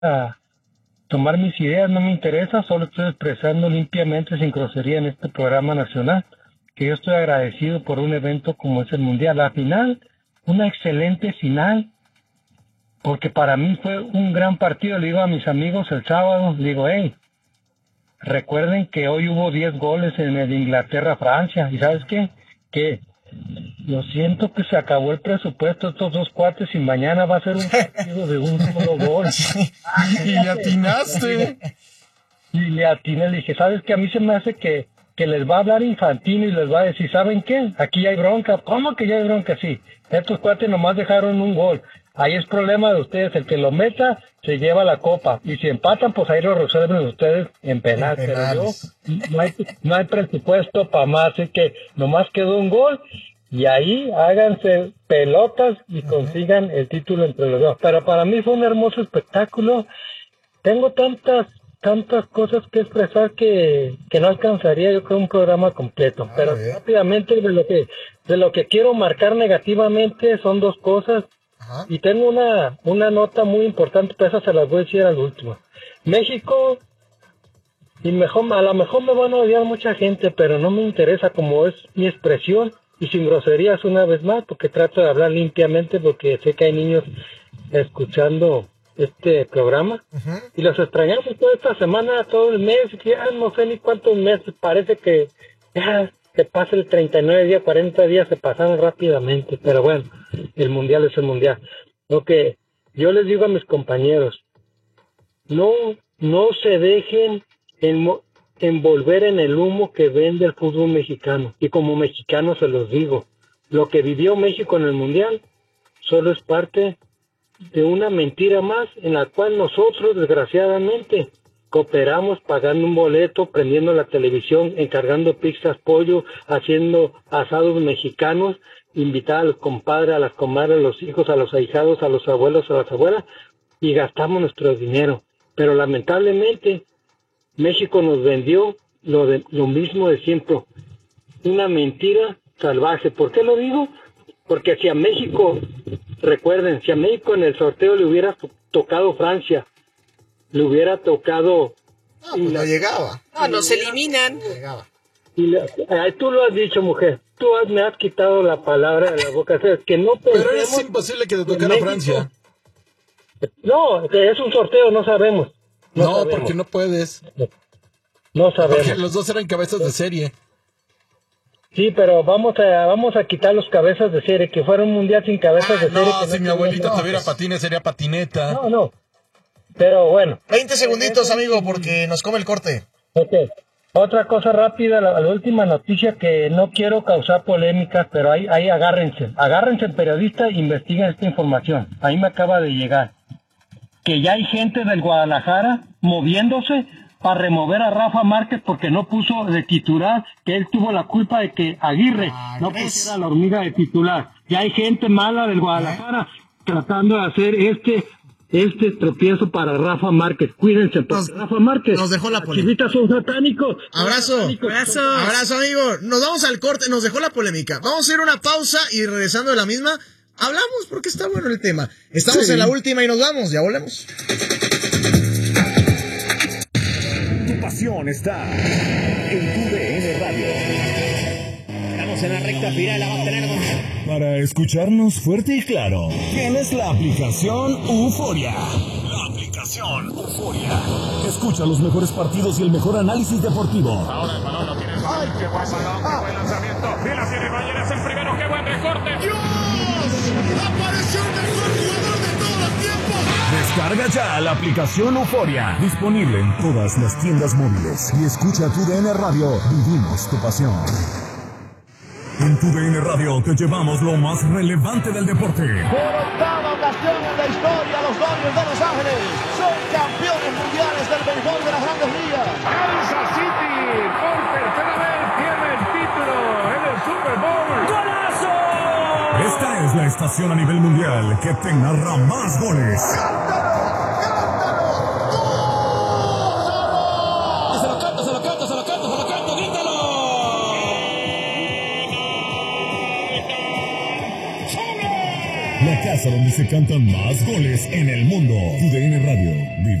a tomar mis ideas, no me interesa, solo estoy expresando limpiamente, sin grosería, en este programa nacional, que yo estoy agradecido por un evento como es el Mundial. La final, una excelente final, porque para mí fue un gran partido. Le digo a mis amigos el sábado, le digo, hey, recuerden que hoy hubo 10 goles en el Inglaterra-Francia, y ¿sabes qué? Que yo siento que se acabó el presupuesto de estos dos cuates y mañana va a ser un partido de un solo gol. Y le atinaste. Y le atiné, le dije, ¿sabes qué? A mí se me hace que les va a hablar Infantino y les va a decir, ¿saben qué? Aquí ya hay bronca. ¿Cómo que ya hay bronca? Sí, estos cuates nomás dejaron un gol. Ahí es problema de ustedes. El que lo meta se lleva la copa. Y si empatan, pues ahí lo resuelven ustedes en penal. Pero no hay presupuesto para más. Así que nomás quedó un gol. Y ahí háganse pelotas y consigan el título entre los dos. Pero para mí fue un hermoso espectáculo. Tengo tantas cosas que expresar que no alcanzaría, yo creo, un programa completo. Pero rápidamente de lo que quiero marcar negativamente son dos cosas. Ajá. Y tengo una nota muy importante, pero esas se las voy a decir al último. México, y a lo mejor me van a odiar mucha gente, pero no me interesa, como es mi expresión, y sin groserías una vez más, porque trato de hablar limpiamente, porque sé que hay niños escuchando este programa. Uh-huh. Y los extrañamos toda esta semana, todo el mes, ya no sé ni cuántos meses, parece que ya se pasa el 39 días, 40 días se pasaron rápidamente, pero bueno, el mundial es el mundial. Lo que yo les digo a mis compañeros, no se dejen envolver en el humo que vende el fútbol mexicano. Y como mexicano se los digo, lo que vivió México en el mundial solo es parte de una mentira más en la cual nosotros, desgraciadamente, cooperamos pagando un boleto, prendiendo la televisión, encargando pizzas, pollo, haciendo asados mexicanos, invitar a los compadres, a las comadres, a los hijos, a los ahijados, a los abuelos, a las abuelas, y gastamos nuestro dinero. Pero lamentablemente México nos vendió lo mismo de siempre, una mentira salvaje. ¿Por qué lo digo? Porque si a México, recuerden, si a México en el sorteo le hubiera tocado Francia, le hubiera tocado... No, pues no llegaba. No, nos eliminan. No llegaba. Tú lo has dicho, mujer. Tú me has quitado la palabra de la boca. O sea, que no pero es imposible que te tocara Francia. No, que es un sorteo, no sabemos. No, sabemos. Porque no puedes. No sabemos. Porque los dos eran cabezas de serie. Sí, pero vamos a quitar los cabezas de serie, que fuera un mundial sin cabezas de serie. No, si mi abuelita tuviera patines, sería patineta. No. Pero bueno. 20 segunditos, amigo, porque nos come el corte. Ok. Otra cosa rápida, la última noticia, que no quiero causar polémicas, pero ahí agárrense periodistas, investiguen esta información. Ahí me acaba de llegar que ya hay gente del Guadalajara moviéndose para remover a Rafa Márquez porque no puso de titular, que él tuvo la culpa de que Aguirre no pusiera a la hormiga de titular. Ya hay gente mala del Guadalajara tratando de hacer este tropiezo para Rafa Márquez. Cuídense, porque Rafa Márquez, nos dejó la polémica. Chivitas son satánicos. Abrazo, amigo. Nos vamos al corte, nos dejó la polémica. Vamos a hacer una pausa y regresando de la misma, hablamos porque está bueno el tema. Estamos en la última y nos vamos, ya volvemos. Tu pasión está en tu DN Radio. Estamos en la recta final, la va a tener para escucharnos fuerte y claro. Tienes la aplicación Euforia. La aplicación Euforia. Escucha los mejores partidos y el mejor análisis deportivo. Ahora el balón lo tiene. ¡Ay, qué buen balón! ¡Qué buen lanzamiento! ¡Y la tiene Mayer! ¡Es el primero! ¡Qué buen recorte! ¡Dios! ¡Apareció el mejor jugador de todos los tiempos! Descarga ya la aplicación Euforia. Disponible en todas las tiendas móviles. Y escucha tu DN Radio. Vivimos tu pasión. En tu DN Radio te llevamos lo más relevante del deporte. Por octava ocasión en la historia, los Dodgers de Los Ángeles son campeones mundiales del béisbol de las Grandes Ligas. Kansas City, por tercera vez, tiene el título en el Super Bowl. ¡Golazo! Esta es la estación a nivel mundial que te narra más goles. casa donde se cantan más goles en el mundo. TUDN Radio.